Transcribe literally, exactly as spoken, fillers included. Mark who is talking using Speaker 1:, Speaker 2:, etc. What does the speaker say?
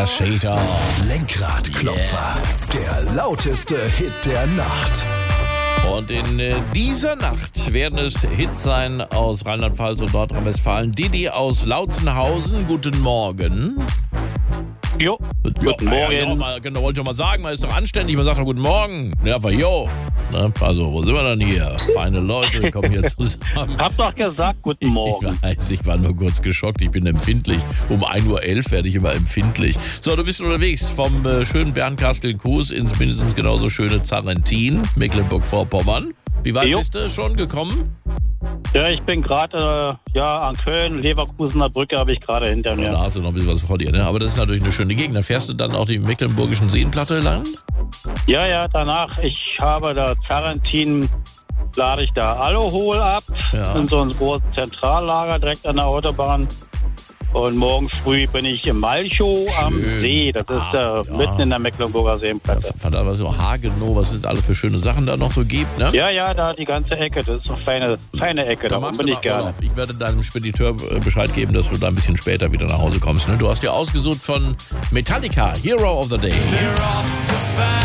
Speaker 1: das steht doch.
Speaker 2: Lenkradklopfer, yeah. Der lauteste Hit der Nacht.
Speaker 1: Und in äh, dieser Nacht werden es Hits sein aus Rheinland-Pfalz und Nordrhein-Westfalen. Didi aus Lautzenhausen, guten Morgen.
Speaker 3: Jo,
Speaker 1: guten
Speaker 3: jo,
Speaker 1: Morgen.
Speaker 3: Ja,
Speaker 1: ja, mal, genau, wollte ich mal sagen, man ist doch anständig, man sagt doch guten Morgen. Ja, aber jo. Ne? Also, wo sind wir denn hier? Feine Leute kommen hier zusammen.
Speaker 3: Hab doch gesagt, guten Morgen.
Speaker 1: Ich weiß, ich war nur kurz geschockt, ich bin empfindlich. Um ein Uhr elf werde ich immer empfindlich. So, du bist unterwegs vom äh, schönen Bernkastel-Kues ins mindestens genauso schöne Zarrentin, Mecklenburg-Vorpommern. Wie weit
Speaker 3: jo.
Speaker 1: bist du schon gekommen?
Speaker 3: Ja, ich bin gerade äh, ja, an Köln, Leverkusener Brücke habe ich gerade hinter mir.
Speaker 1: Ja, da hast du noch ein bisschen was vor dir, ne? Aber das ist natürlich eine schöne Gegend. Da fährst du dann auch die mecklenburgischen Seenplatte lang?
Speaker 3: Ja, ja, danach, ich habe da Zarrentin, lade ich da Aluhol ab,
Speaker 1: Ja.
Speaker 3: in so einem großen Zentrallager direkt an der Autobahn. Und morgen früh bin ich im Malchow am
Speaker 1: Schön.
Speaker 3: See. Das ist
Speaker 1: Ach,
Speaker 3: äh,
Speaker 1: ja.
Speaker 3: mitten in der Mecklenburger Seenplatte.
Speaker 1: Verdammt, was so Hagenow, was es alle für schöne Sachen da noch so gibt, ne?
Speaker 3: Ja, ja, da die ganze Ecke. Das ist eine feine, feine Ecke.
Speaker 1: Da
Speaker 3: Da
Speaker 1: machst
Speaker 3: bin
Speaker 1: du
Speaker 3: ich
Speaker 1: mal
Speaker 3: gerne.
Speaker 1: Urlaub. Ich werde deinem Spediteur äh, Bescheid geben, dass du da ein bisschen später wieder nach Hause kommst. Ne? Du hast dir ausgesucht von Metallica, Hero of the Day.
Speaker 4: You're off to find